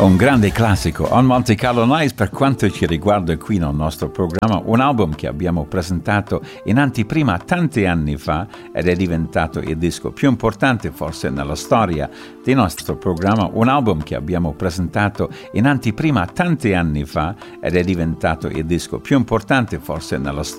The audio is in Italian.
Un grande classico, On Monte Carlo Nights, per quanto ci riguarda qui nel nostro programma, un album che abbiamo presentato in anteprima tanti anni fa ed è diventato il disco più importante forse nella storia del nostro programma, un album che abbiamo presentato in anteprima tanti anni fa ed è diventato il disco più importante forse nella storia